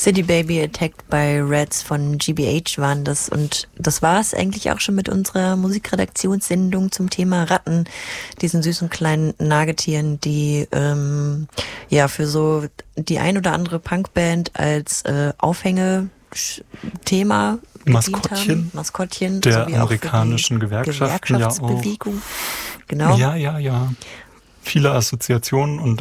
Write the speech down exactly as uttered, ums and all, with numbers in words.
City Baby Attacked by Rats von G B H waren das. Und das war es eigentlich auch schon mit unserer Musikredaktionssendung zum Thema Ratten, diesen süßen kleinen Nagetieren, die ähm, ja für so die ein oder andere Punkband als äh, Aufhängethema Maskottchen, Maskottchen der amerikanischen Gewerkschaften, Gewerkschaftsbewegung. Ja, genau. Ja, ja, ja. Viele Assoziationen und